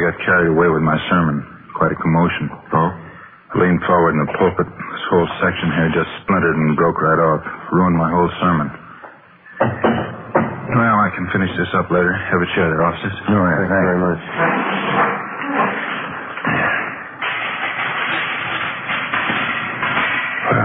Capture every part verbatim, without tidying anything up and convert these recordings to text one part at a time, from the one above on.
got carried away with my sermon. Quite a commotion. Oh? I leaned forward in the pulpit. This whole section here just splintered and broke right off. Ruined my whole sermon. Well, I can finish this up later. Have a chair there, officers. All right, thank you very much. Well,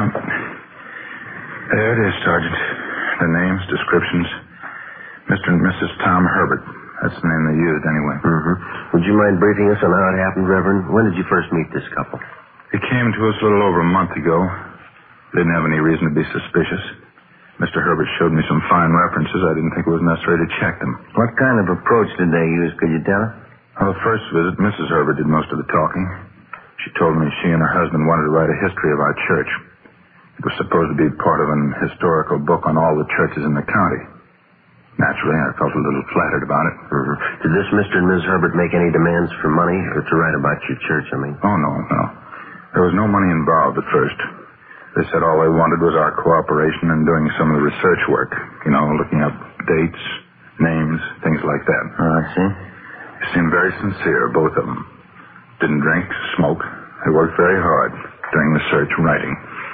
there it is, Sergeant. The names, descriptions. Mister and Missus Tom Herbert. That's the name they used, anyway. Mm-hmm. Would you mind briefing us on how it happened, Reverend? When did you first meet this couple? They came to us a little over a month ago. Didn't have any reason to be suspicious. Mister Herbert showed me some fine references. I didn't think it was necessary to check them. What kind of approach did they use? Could you tell us? On the first visit, Missus Herbert did most of the talking. She told me she and her husband wanted to write a history of our church. It was supposed to be part of an historical book on all the churches in the county. Naturally, I felt a little flattered about it. Mm-hmm. Did this Mister and Miz Herbert make any demands for money or to write about your church, I mean? Oh, no, no. There was no money involved at first. They said all they wanted was our cooperation in doing some of the research work. You know, looking up dates, names, things like that. Oh, I see. They seemed very sincere, both of them. Didn't drink, smoke. They worked very hard during the search and writing.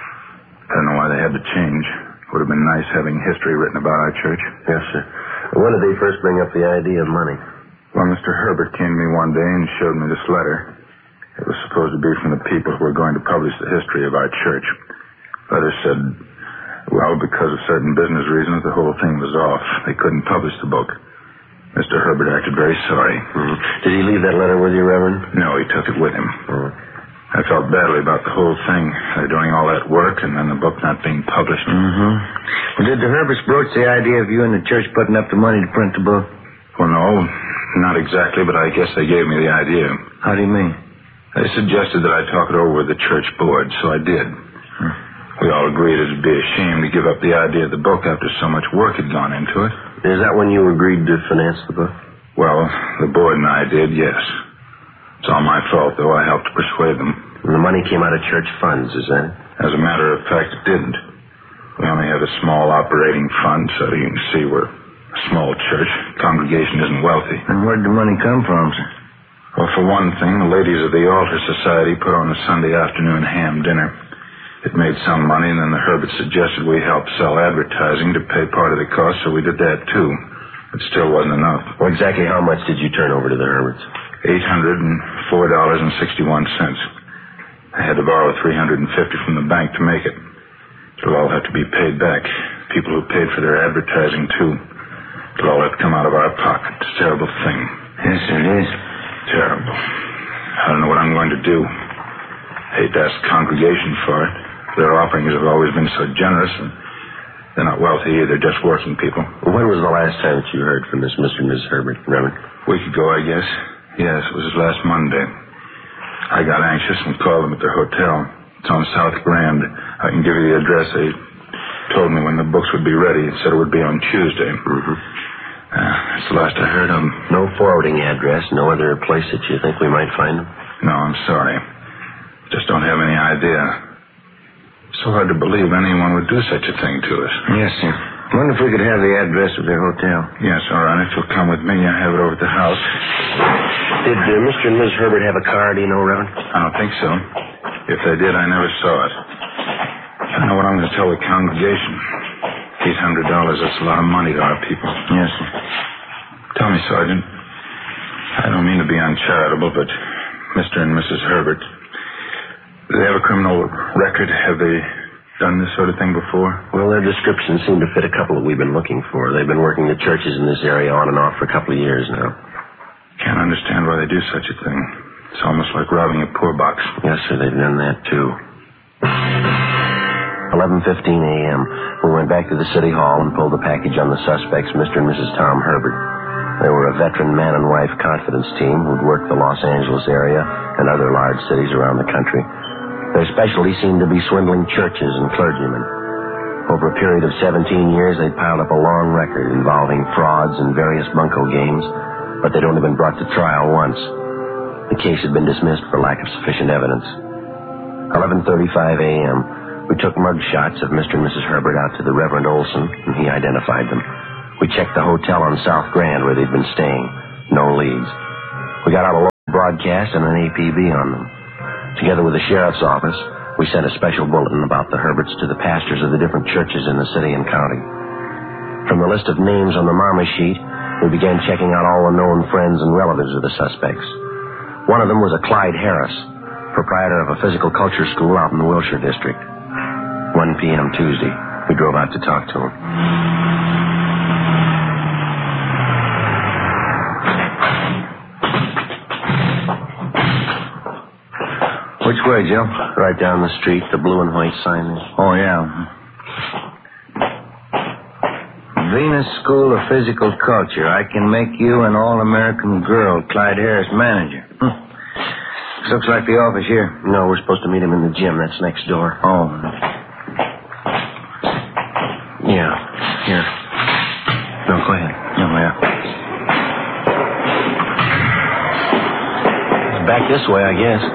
I don't know why they had to change. It would have been nice having history written about our church. Yes, sir. When did they first bring up the idea of money? Well, Mister Herbert came to me one day and showed me this letter. It was supposed to be from the people who were going to publish the history of our church. The letter said, well, because of certain business reasons, the whole thing was off. They couldn't publish the book. Mister Herbert acted very sorry. Mm-hmm. Did he leave that letter with you, Reverend? No, he took it with him. Mm-hmm. I felt badly about the whole thing. They're doing all that work and then the book not being published. Mm-hmm. Well, did the Herberts broach the idea of you and the church putting up the money to print the book? Well, no, not exactly, but I guess they gave me the idea. How do you mean? They suggested that I talk it over with the church board, so I did. Hmm. We all agreed it'd be a shame to give up the idea of the book after so much work had gone into it. Is that when you agreed to finance the book? Well, the board and I did, yes. It's all my fault, though. I helped to persuade them. And the money came out of church funds, is that it? As a matter of fact, it didn't. We only have a small operating fund, so you can see we're a small church. Congregation isn't wealthy. And where'd the money come from, sir? Well, for one thing, the ladies of the Altar Society put on a Sunday afternoon ham dinner. It made some money, and then the Herberts suggested we help sell advertising to pay part of the cost, so we did that, too. It still wasn't enough. Well, exactly how much did you turn over to the Herberts? eight hundred four dollars and sixty-one cents. I had to borrow three hundred fifty dollars from the bank to make it. It'll all have to be paid back. People who paid for their advertising, too. It'll all have to come out of our pocket. It's a terrible thing. Yes, it is. Terrible. I don't know what I'm going to do. I hate to ask the congregation for it. Their offerings have always been so generous, and they're not wealthy either, just working people. When was the last time that you heard from this Mister and Missus Herbert, Reverend? A week ago, I guess. Yes, it was last Monday. I got anxious and called them at their hotel. It's on South Grand. I can give you the address. They told me when the books would be ready and said it would be on Tuesday. Mm-hmm. Uh, that's the last I heard of them. No forwarding address, no other place that you think we might find them? No, I'm sorry. Just don't have any idea. It's so hard to believe anyone would do such a thing to us. Yes, sir. I wonder if we could have the address of their hotel. Yes, all right. If you'll come with me, I have it over at the house. Did uh, Mister and Missus Herbert have a car, do you know, Reverend? I don't think so. If they did, I never saw it. I know what I'm going to tell the congregation. eight hundred dollars, that's a lot of money to our people. Yes, sir. Tell me, Sergeant, I don't mean to be uncharitable, but Mister and Missus Herbert, do they have a criminal record? Have they done this sort of thing before? Well, their descriptions seem to fit a couple that we've been looking for. They've been working the churches in this area on and off for a couple of years now. Can't understand why they do such a thing. It's almost like robbing a poor box. Yes, sir, they've done that, too. eleven fifteen a.m. We went back to the city hall and pulled the package on the suspects, Mister and Missus Tom Herbert. They were a veteran man and wife confidence team who'd worked the Los Angeles area and other large cities around the country. Their specialty seemed to be swindling churches and clergymen. Over a period of seventeen years, they'd piled up a long record involving frauds and various bunco games, but they'd only been brought to trial once. The case had been dismissed for lack of sufficient evidence. eleven thirty-five a.m., we took mug shots of Mister and Missus Herbert out to the Reverend Olson, and he identified them. We checked the hotel on South Grand where they'd been staying. No leads. We got out a low broadcast and an A P B on them. Together with the sheriff's office, we sent a special bulletin about the Herberts to the pastors of the different churches in the city and county. From the list of names on the Marmee sheet, we began checking out all the known friends and relatives of the suspects. One of them was a Clyde Harris, proprietor of a physical culture school out in the Wilshire district. one p.m. Tuesday, we drove out to talk to him. Which way, Joe? Right down the street, the blue and white sign there. Oh, yeah. Venus School of Physical Culture. I can make you an all-American girl, Clyde Harris, manager. Hm. This looks like the office here. No, we're supposed to meet him in the gym. That's next door. Oh. Yeah, here. No, go ahead. Oh, yeah. It's back this way, I guess.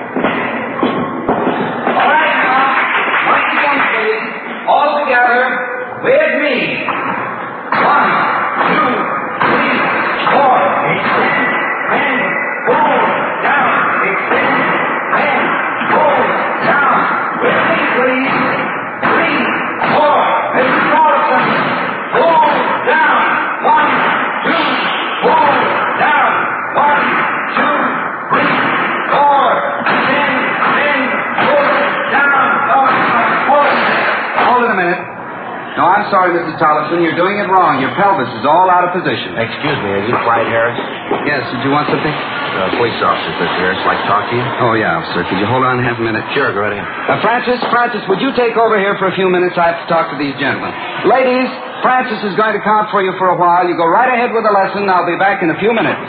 All together with me. One, two, three, four. Extend, bend, pull, down. Extend, bend, pull, down. With me, please. Three, four. Mister Carlson, pull, down. One, two, pull, down. One, two, three, four. Extend, bend, pull, down. Pull. Hold it a minute. No, I'm sorry, Missus Tolleson. You're doing it wrong. Your pelvis is all out of position. Excuse me, are you Clyde Harris? Yes, did you want something? Uh, police officer, Mister Harris. Like to talk to you? Oh, yeah, officer. Could you hold on half a minute? Sure, go right ahead. Uh, Francis, Francis, would you take over here for a few minutes? I have to talk to these gentlemen. Ladies, Francis is going to count for you for a while. You go right ahead with the lesson. I'll be back in a few minutes.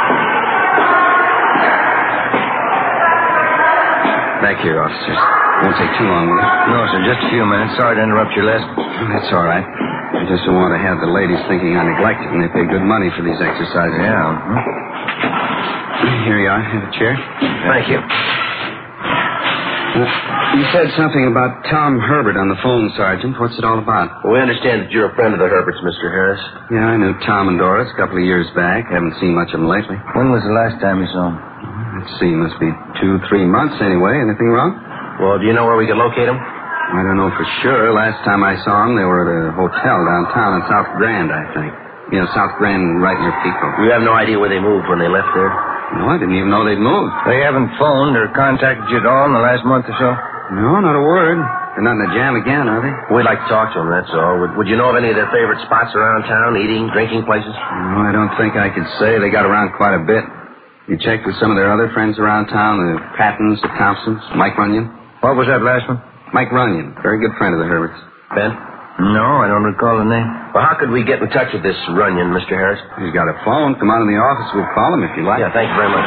Back here, officers. Won't take too long, will it? No, sir, just a few minutes. Sorry to interrupt your lesson. That's all right. I just don't want to have the ladies thinking I neglect it, and they pay good money for these exercises. Yeah. Hmm? Here you are. Have a chair. Thank you. Uh, you said something about Tom Herbert on the phone, Sergeant. What's it all about? Well, we understand that you're a friend of the Herberts, Mister Harris. Yeah, I knew Tom and Doris a couple of years back. Haven't seen much of them lately. When was the last time you saw him? Let's see. Must be two, three months anyway. Anything wrong? Well, do you know where we could locate him? I don't know for sure. Last time I saw them, they were at a hotel downtown in South Grand, I think. You know, South Grand right near Pico. You have no idea where they moved when they left there? No, I didn't even know they'd moved. They haven't phoned or contacted you at all in the last month or so? No, not a word. They're not in the jam again, are they? We'd like to talk to them, that's all. Would, would you know of any of their favorite spots around town, eating, drinking places? No, I don't think I could say. They got around quite a bit. You checked with some of their other friends around town, the Pattons, the Thompsons, Mike Runyon? What was that last one? Mike Runyon, very good friend of the Herberts. Ben? No, I don't recall the name. Well, how could we get in touch with this Runyon, Mister Harris? He's got a phone. Come on in the office. We'll call him if you like. Yeah, thank you very much.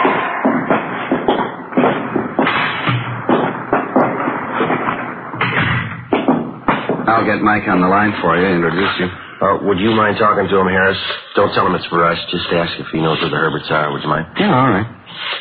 I'll get Mike on the line for you, introduce you. Uh, would you mind talking to him, Harris? Don't tell him it's for us. Just ask if he knows where the Herberts are. Would you mind? Yeah, all right.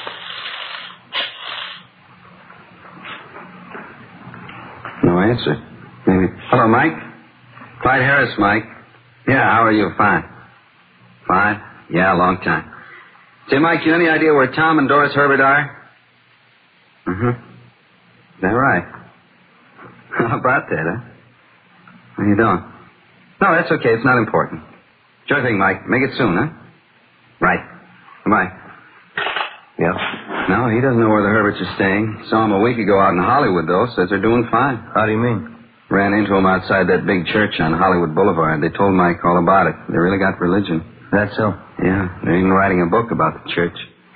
No answer. Maybe. Hello, Mike? Clyde Harris, Mike. Yeah, how are you? Fine. Fine? Yeah, long time. Say, Mike, you any idea where Tom and Doris Herbert are? Mm-hmm. Is that right? How about that, huh? How you doing? No, that's okay. It's not important. Sure thing, Mike. Make it soon, huh? Right. Goodbye. Yeah. No, he doesn't know where the Herberts are staying. Saw him a week ago out in Hollywood, though. Says they're doing fine. How do you mean? Ran into him outside that big church on Hollywood Boulevard. They told Mike all about it. They really got religion. That's so? Yeah, they're even writing a book about the church.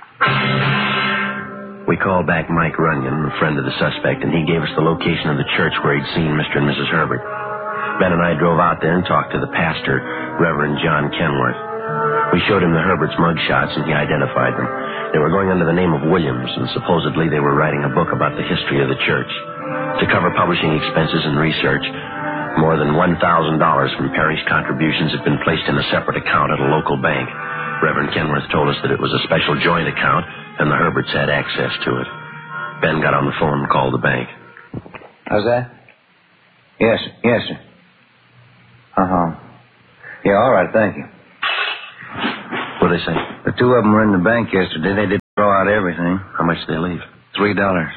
We called back Mike Runyon, a friend of the suspect, and he gave us the location of the church where he'd seen Mister and Missus Herbert. Ben and I drove out there and talked to the pastor, Reverend John Kenworth. We showed him the Herberts' mug shots, and he identified them. They were going under the name of Williams, and supposedly they were writing a book about the history of the church. To cover publishing expenses and research, more than one thousand dollars from parish contributions had been placed in a separate account at a local bank. Reverend Kenworth told us that it was a special joint account, and the Herberts had access to it. Ben got on the phone and called the bank. How's that? Yes, sir. Yes, sir. Uh-huh. Yeah, all right, thank you. What did they say? The two of them were in the bank yesterday. They did throw out everything. How much did they leave? Three dollars.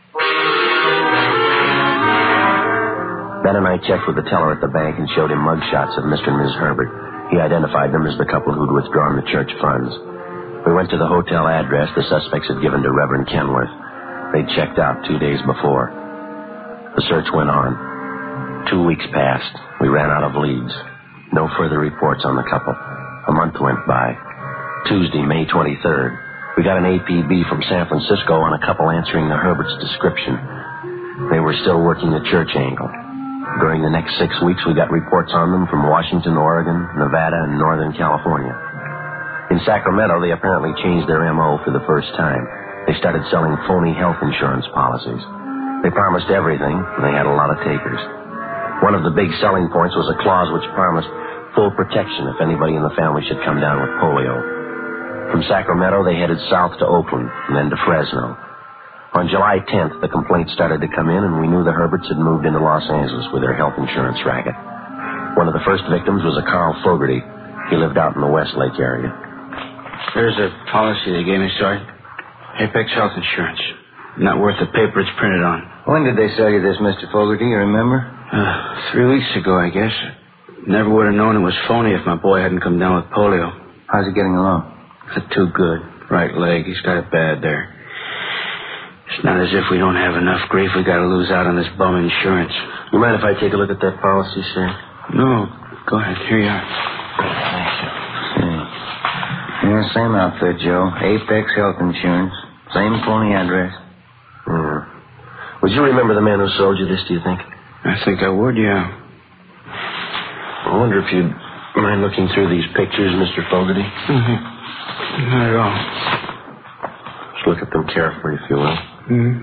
Ben and I checked with the teller at the bank and showed him mug shots of Mister and Missus Herbert. He identified them as the couple who'd withdrawn the church funds. We went to the hotel address the suspects had given to Reverend Kenworth. They'd checked out two days before. The search went on. Two weeks passed. We ran out of leads. No further reports on the couple. A month went by. Tuesday, May twenty-third, we got an A P B from San Francisco on a couple answering the Herbert's description. They were still working the church angle. During the next six weeks, we got reports on them from Washington, Oregon, Nevada, and Northern California. In Sacramento, they apparently changed their M O for the first time. They started selling phony health insurance policies. They promised everything, and they had a lot of takers. One of the big selling points was a clause which promised full protection if anybody in the family should come down with polio. From Sacramento, they headed south to Oakland and then to Fresno. On July tenth, the complaints started to come in, and we knew the Herberts had moved into Los Angeles with their health insurance racket. One of the first victims was a Carl Fogarty. He lived out in the Westlake area. Here's a policy they gave me, Sergeant. Apex Health Insurance. Not worth the paper it's printed on. When did they sell you this, Mister Fogarty? You remember? Uh, three weeks ago, I guess. Never would have known it was phony if my boy hadn't come down with polio. How's he getting along? Not too good. Right leg. He's got it bad there. It's not as if we don't have enough grief we got to lose out on this bum insurance. You mind if I take a look at that policy, sir? No. Go ahead. Here you are. Thanks. Yeah, same outfit, Joe. Apex Health Insurance. Same phony address. Yeah. Would you remember the man who sold you this, do you think? I think I would, yeah. I wonder if you'd mind looking through these pictures, Mister Fogarty? Mm-hmm. Not at all. Just look at them carefully, if you will. Mm-hmm.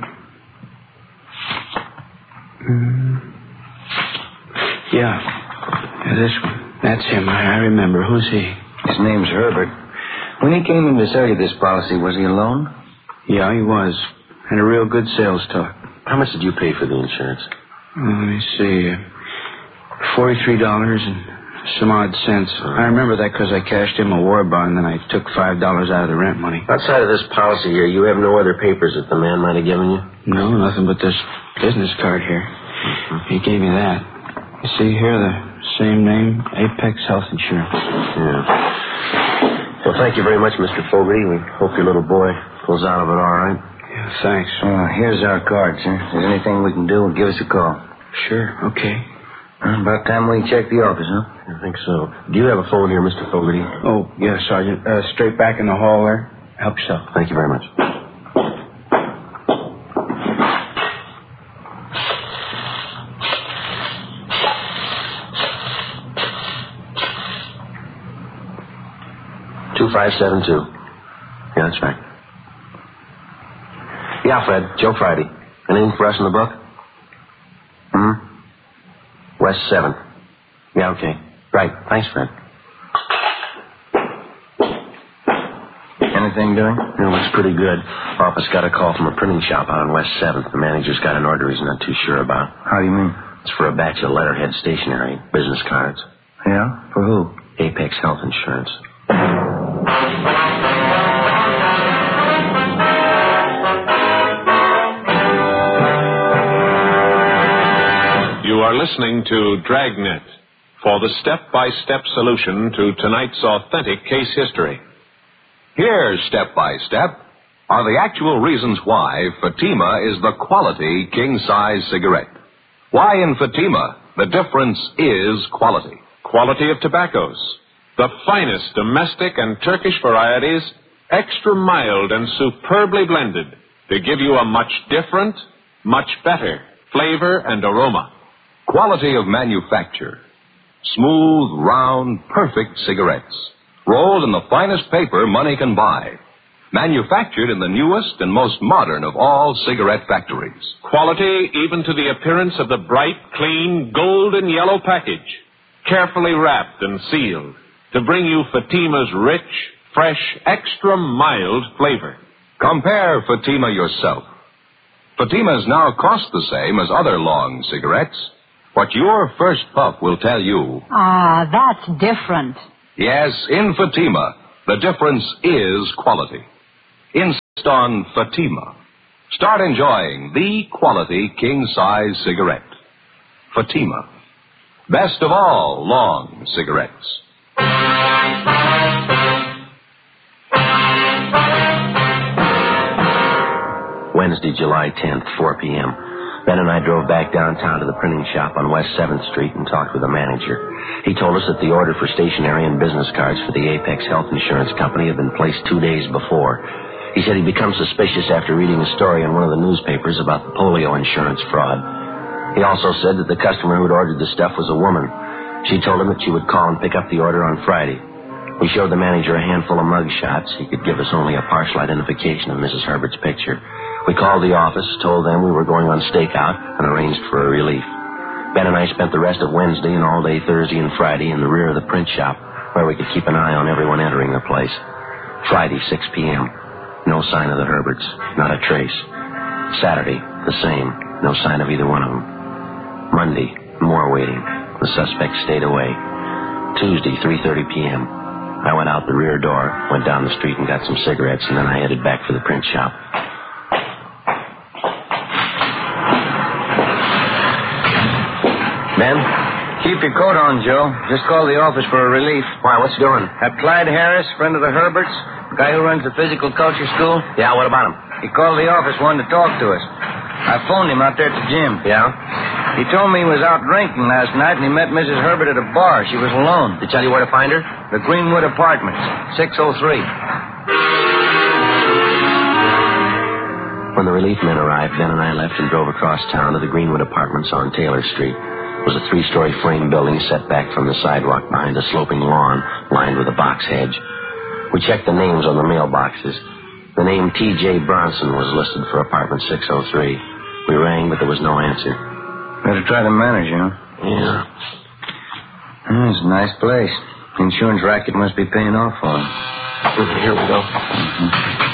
Mm-hmm. Yeah. Yeah, this one. That's him. I, I remember. Who's he? His name's Herbert. When he came in to sell you this policy, was he alone? Yeah, he was. Had a real good sales talk. How much did you pay for the insurance? Oh, let me see. Uh, forty-three dollars and some odd cents. I remember that because I cashed in my war bond, and then I took five dollars out of the rent money. Outside of this policy here, you have no other papers that the man might have given you? No, nothing but this business card here. Mm-hmm. He gave me that. You see here, the same name, Apex Health Insurance. Yeah. Well, thank you very much, Mister Fogarty. We hope your little boy pulls out of it all right. Yeah, thanks. Uh, here's our card, sir. If there's anything we can do, give us a call. Sure, okay. Uh, about time we check the office, huh? I think so. Do you have a phone here, Mister Fogarty? Oh, yeah, Sergeant. Uh, straight back in the hall there. Help yourself. Thank you very much. two five seven two. Yeah, that's right. Yeah, Fred. Joe Friday. Anything for us in the book? Hmm? West seven. Yeah, okay. Right. Thanks, Fred. Anything doing? No, looks pretty good. Office got a call from a printing shop out on West seventh. The manager's got an order he's not too sure about. How do you mean? It's for a batch of letterhead stationery, business cards. Yeah? For who? Apex Health Insurance. You are listening to Dragnet for the step-by-step solution to tonight's authentic case history. Here, step by step, are the actual reasons why Fatima is the quality king-size cigarette. Why in Fatima the difference is quality. Quality of tobaccos. The finest domestic and Turkish varieties, extra mild and superbly blended to give you a much different, much better flavor and aroma. Quality of manufacture. Smooth, round, perfect cigarettes. Rolled in the finest paper money can buy. Manufactured in the newest and most modern of all cigarette factories. Quality even to the appearance of the bright, clean, gold and yellow package. Carefully wrapped and sealed to bring you Fatima's rich, fresh, extra mild flavor. Compare Fatima yourself. Fatimas now cost the same as other long cigarettes. What your first puff will tell you. Ah, that's different. Yes, in Fatima, the difference is quality. In focused on Fatima. Start enjoying the quality king-size cigarette. Fatima. Best of all long cigarettes. Wednesday, July tenth, four p.m. Ben and I drove back downtown to the printing shop on West seventh Street and talked with the manager. He told us that the order for stationery and business cards for the Apex Health Insurance Company had been placed two days before. He said he'd become suspicious after reading a story in one of the newspapers about the polio insurance fraud. He also said that the customer who had ordered the stuff was a woman. She told him that she would call and pick up the order on Friday. We showed the manager a handful of mug shots. He could give us only a partial identification of Missus Herbert's picture. We called the office, told them we were going on stakeout, and arranged for a relief. Ben and I spent the rest of Wednesday and all day Thursday and Friday in the rear of the print shop, where we could keep an eye on everyone entering the place. Friday, six p.m. No sign of the Herberts, not a trace. Saturday, the same, no sign of either one of them. Monday, more waiting. The suspect stayed away. Tuesday, three thirty p.m. I went out the rear door, went down the street and got some cigarettes, and then I headed back for the print shop. Ben? Keep your coat on, Joe. Just called the office for a relief. Why, what's doing? That Clyde Harris, friend of the Herberts, the guy who runs the physical culture school. Yeah, what about him? He called the office, wanted to talk to us. I phoned him out there at the gym. Yeah? He told me he was out drinking last night, and he met Missus Herbert at a bar. She was alone. Did he tell you where to find her? The Greenwood Apartments, six oh three. When the relief men arrived, Ben and I left and drove across town to the Greenwood Apartments on Taylor Street. It was a three-story frame building set back from the sidewalk behind a sloping lawn lined with a box hedge. We checked the names on the mailboxes. The name T J Bronson was listed for apartment six oh three. We rang, but there was no answer. Better try the manager, huh? Yeah. Hmm, it's a nice place. The insurance racket must be paying off for him. Here we go. Mm-hmm.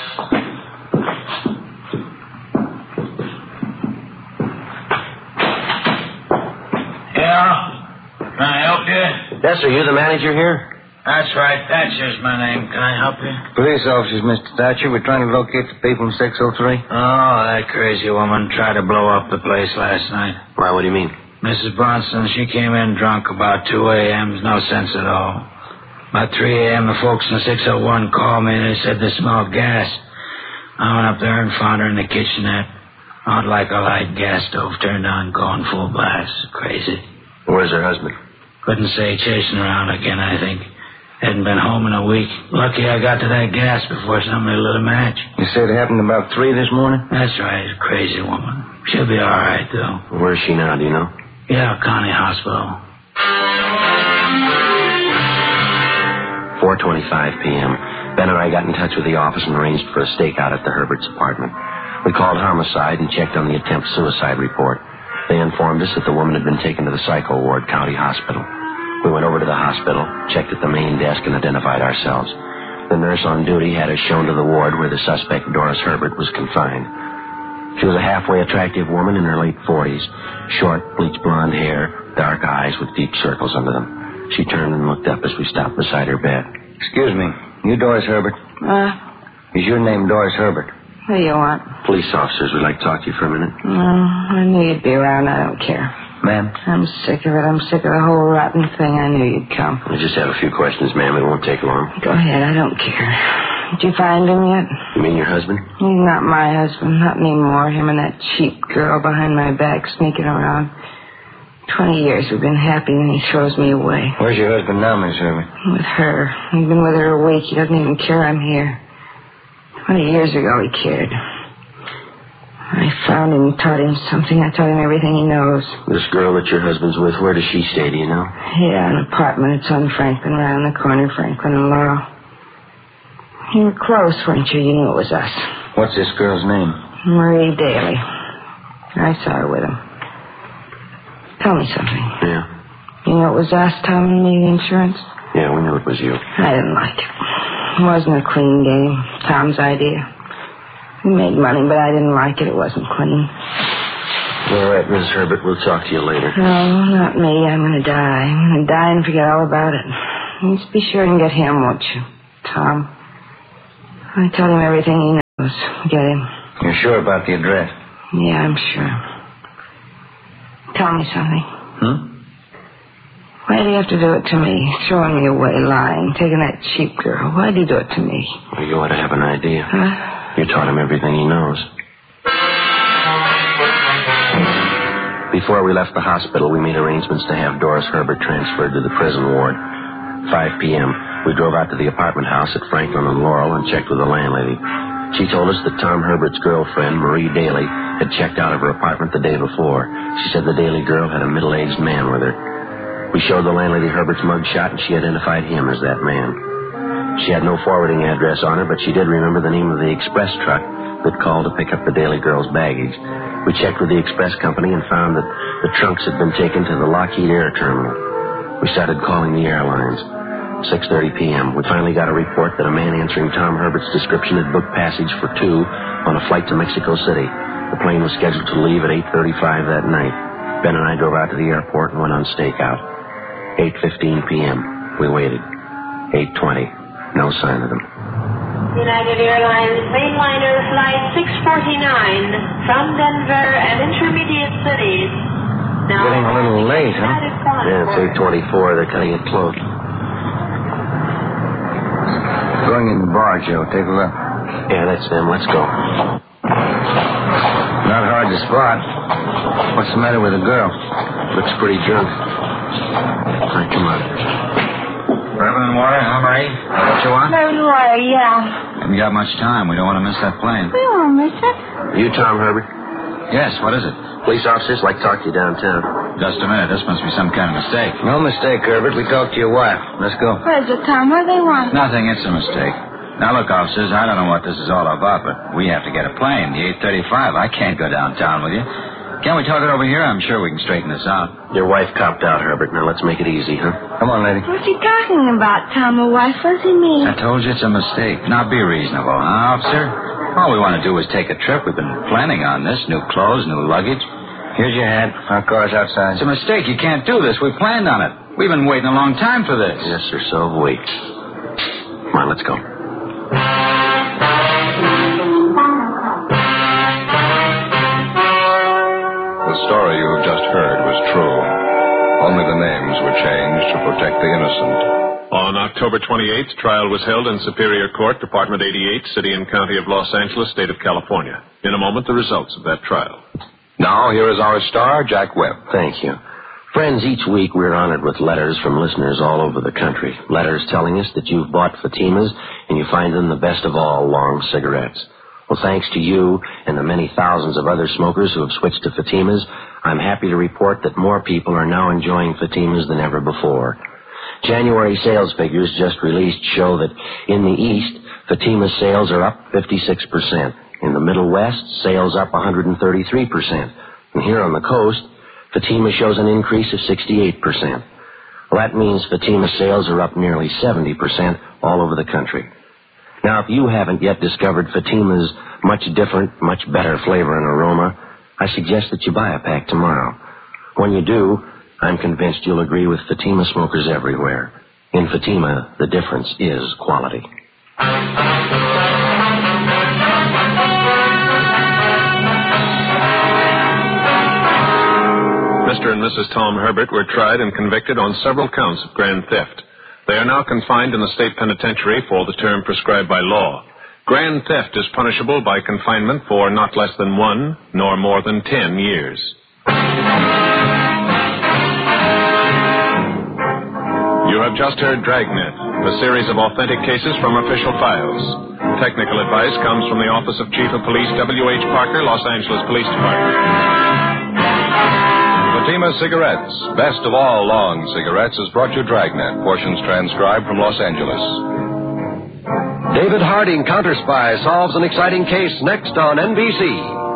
Can I help you? Yes, sir. You the manager here? That's right. Thatcher's my name. Can I help you? Police officers, Mister Thatcher. We're trying to locate the people in six oh three. Oh, that crazy woman tried to blow up the place last night. Why, what do you mean? Missus Bronson, she came in drunk about two a.m. No sense at all. About three a.m., the folks in six oh one called me and they said they smelled gas. I went up there and found her in the kitchenette. Out like a light gas stove turned on, going full blast. Crazy. Where's her husband? Couldn't say, chasing around again, I think. Hadn't been home in a week. Lucky I got to that gas before somebody lit a match. You said it happened about three this morning? That's right. Crazy woman. She'll be all right, though. Where's she now, do you know? Yeah, County Hospital. four twenty-five p.m. Ben and I got in touch with the office and arranged for a stakeout at the Herberts' apartment. We called homicide and checked on the attempt suicide report. They informed us that the woman had been taken to the psycho ward, County Hospital. We went over to the hospital, checked at the main desk, and identified ourselves. The nurse on duty had us shown to the ward where the suspect, Doris Herbert, was confined. She was a halfway attractive woman in her late forties. Short, bleached blonde hair, dark eyes with deep circles under them. She turned and looked up as we stopped beside her bed. Excuse me. You Doris Herbert? Uh, Is your name Doris Herbert? what do you want? Police officers would like to talk to you for a minute. No, I knew you'd be around. I don't care. Ma'am? I'm sick of it. I'm sick of the whole rotten thing. I knew you'd come. I just have a few questions, ma'am. It won't take long. Go ahead. I don't care. Did you find him yet? You mean your husband? He's not my husband. Not anymore. Him and that cheap girl behind my back sneaking around. Twenty years we've been happy, and he throws me away. Where's your husband now, Miss Herbert? With her. He's been with her a week. He doesn't even care I'm here. Twenty years ago he cared. I found him and taught him something. I taught him everything he knows. This girl that your husband's with, where does she stay, do you know? Yeah, an apartment. It's on Franklin, right on the corner, Franklin and Laurel. You were close, weren't you? You knew it was us. What's this girl's name? Marie Daly. I saw her with him. Tell me something. Yeah. You know it was us, Tom and me, the insurance? Yeah, we knew it was you. I didn't like it. It wasn't a clean game. Tom's idea. We made money, but I didn't like it. It wasn't clean. All right, Miss Herbert, we'll talk to you later. No, not me. I'm going to die. I'm going to die and forget all about it. You just be sure and get him, won't you, Tom? I tell him everything he knows. knows. Get him. You're sure about the address? Yeah, I'm sure. Tell me something. Hmm? Why did he have to do it to me? Throwing me away, lying, taking that cheap girl. Why did he do it to me? Well, you ought to have an idea. Huh? You taught him everything he knows. Before we left the hospital, we made arrangements to have Doris Herbert transferred to the prison ward. five p.m., we drove out to the apartment house at Franklin and Laurel and checked with the landlady. She told us that Tom Herbert's girlfriend, Marie Daly, had checked out of her apartment the day before. She said the Daly girl had a middle-aged man with her. We showed the landlady Herbert's mug shot, and she identified him as that man. She had no forwarding address on her, but she did remember the name of the express truck that called to pick up the Daly girl's baggage. We checked with the express company and found that the trunks had been taken to the Lockheed Air Terminal. We started calling the airlines. six thirty p.m., we finally got a report that a man answering Tom Herbert's description had booked passage for two on a flight to Mexico City. The plane was scheduled to leave at eight thirty-five that night. Ben and I drove out to the airport and went on stakeout. eight fifteen p.m., we waited. eight twenty, no sign of them. United Airlines mainliner flight six forty-nine from Denver and intermediate cities. Now, getting a little late, huh? Yeah, it's eight twenty-four. They're cutting it close. Going in the bar, Joe. Take a look. Yeah, that's them. Let's go. Not hard to spot. What's the matter with the girl? Looks pretty drunk. All right, come on. Bourbon and water, huh, Marie? What you want? Bourbon and water, yeah. Haven't got much time. We don't want to miss that plane. We won't miss it. You Tom Herbert? Yes, what is it? Police officers like to talk to you downtown. Just a minute. This must be some kind of mistake. No mistake, Herbert. We talked to your wife. Let's go. What is it, Tom? What do they want? Nothing. It's a mistake. Now, look, officers, I don't know what this is all about, but we have to get a plane, the eight thirty-five. I can't go downtown with you. Can't we talk it over here? I'm sure we can straighten this out. Your wife copped out, Herbert. Now, let's make it easy, huh? Come on, lady. What's he talking about, Tom? A wife? What does he mean? I told you it's a mistake. Now, be reasonable, huh, officer? All we want to do is take a trip. We've been planning on this. New clothes, new luggage. Here's your hat. Our car's outside. It's a mistake. You can't do this. We planned on it. We've been waiting a long time for this. Yes, sir, so have we. Come on, let's go. The story you have just heard was true. Only the names were changed to protect the innocent. On October twenty-eighth, trial was held in Superior Court, Department eighty-eight, City and County of Los Angeles, State of California. In a moment, the results of that trial. Now, here is our star, Jack Webb. Thank you. Friends, each week we're honored with letters from listeners all over the country. Letters telling us that you've bought Fatimas and you find them the best of all long cigarettes. Well, thanks to you and the many thousands of other smokers who have switched to Fatimas, I'm happy to report that more people are now enjoying Fatimas than ever before. January sales figures just released show that in the East, Fatima sales are up fifty-six percent. In the Middle West, sales up one hundred thirty-three percent. And here on the coast, Fatima shows an increase of sixty-eight percent. Well, that means Fatima sales are up nearly seventy percent all over the country. Now, if you haven't yet discovered Fatima's much different, much better flavor and aroma, I suggest that you buy a pack tomorrow. When you do, I'm convinced you'll agree with Fatima smokers everywhere. In Fatima, the difference is quality. Mister and Missus Tom Herbert were tried and convicted on several counts of grand theft. They are now confined in the state penitentiary for the term prescribed by law. Grand theft is punishable by confinement for not less than one, nor more than ten years. You have just heard Dragnet, a series of authentic cases from official files. Technical advice comes from the Office of Chief of Police W H Parker, Los Angeles Police Department. Fatima Cigarettes, best of all long cigarettes, has brought you Dragnet, portions transcribed from Los Angeles. David Harding, Counter Spy, solves an exciting case next on N B C.